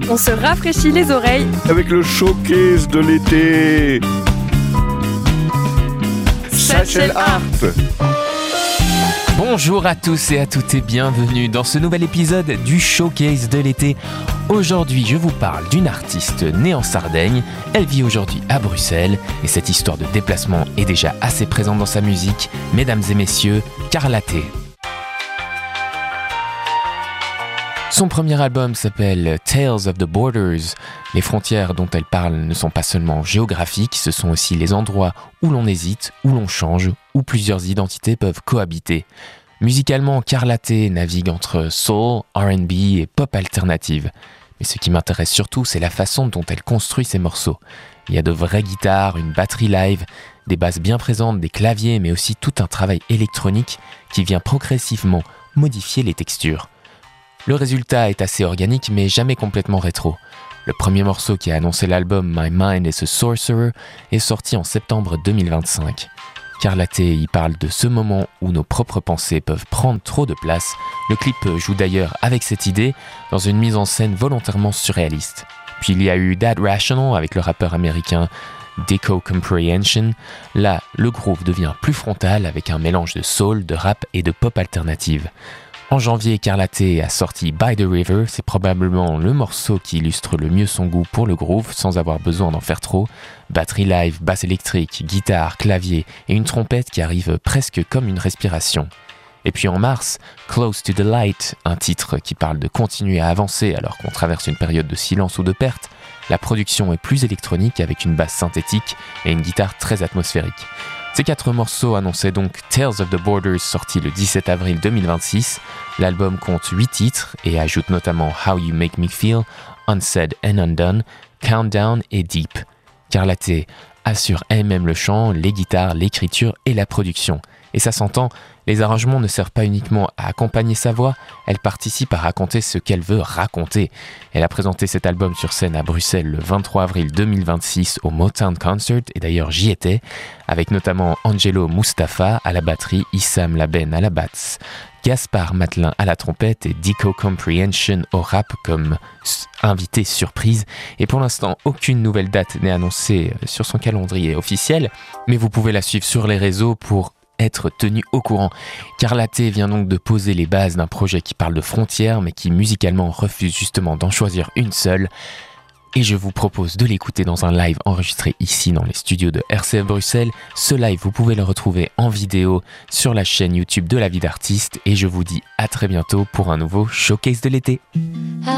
On se rafraîchit les oreilles avec le showcase de l'été. Satchel Art. Bonjour à tous et à toutes et bienvenue dans ce nouvel épisode du Showcase de l'été. Aujourd'hui, je vous parle d'une artiste née en Sardaigne. Elle vit aujourd'hui à Bruxelles et cette histoire de déplacement est déjà assez présente dans sa musique. Mesdames et messieurs, Carla T. Son premier album s'appelle Tales of the Borders. Les frontières dont elle parle ne sont pas seulement géographiques, ce sont aussi les endroits où l'on hésite, où l'on change, où plusieurs identités peuvent cohabiter. Musicalement, Carla T navigue entre soul, R&B et pop alternative. Mais ce qui m'intéresse surtout, c'est la façon dont elle construit ses morceaux. Il y a de vraies guitares, une batterie live, des basses bien présentes, des claviers, mais aussi tout un travail électronique qui vient progressivement modifier les textures. Le résultat est assez organique, mais jamais complètement rétro. Le premier morceau qui a annoncé l'album My Mind is a Sorcerer est sorti en septembre 2025. Carla T y parle de ce moment où nos propres pensées peuvent prendre trop de place. Le clip joue d'ailleurs avec cette idée dans une mise en scène volontairement surréaliste. Puis il y a eu That Rational avec le rappeur américain Deco Comprehension. Là, le groove devient plus frontal avec un mélange de soul, de rap et de pop alternative. En janvier, Carla T a sorti By the River, c'est probablement le morceau qui illustre le mieux son goût pour le groove sans avoir besoin d'en faire trop. Batterie live, basse électrique, guitare, clavier et une trompette qui arrive presque comme une respiration. Et puis en mars, Close to the Light, un titre qui parle de continuer à avancer alors qu'on traverse une période de silence ou de perte. La production est plus électronique avec une basse synthétique et une guitare très atmosphérique. Ces 4 morceaux annonçaient donc Tales of the Borders sorti le 17 avril 2026. L'album compte 8 titres et ajoute notamment How You Make Me Feel, Unsaid and Undone, Countdown et Deep. Carla T assure elle-même le chant, les guitares, l'écriture et la production. Et ça s'entend, les arrangements ne servent pas uniquement à accompagner sa voix, elle participe à raconter ce qu'elle veut raconter. Elle a présenté cet album sur scène à Bruxelles le 23 avril 2026 au Motown Concert, et d'ailleurs j'y étais, avec notamment Angelo Mustafa à la batterie, Issam Laben à la basse, Gaspard Matelin à la trompette et Deco Comprehension au rap comme invité surprise. Et pour l'instant, aucune nouvelle date n'est annoncée sur son calendrier officiel, mais vous pouvez la suivre sur les réseaux pour être tenu au courant. Carla T vient donc de poser les bases d'un projet qui parle de frontières mais qui musicalement refuse justement d'en choisir une seule. Et je vous propose de l'écouter dans un live enregistré ici dans les studios de RCF Bruxelles. Ce live, vous pouvez le retrouver en vidéo sur la chaîne YouTube de La Vie d'Artiste et je vous dis à très bientôt pour un nouveau Showcase de l'été.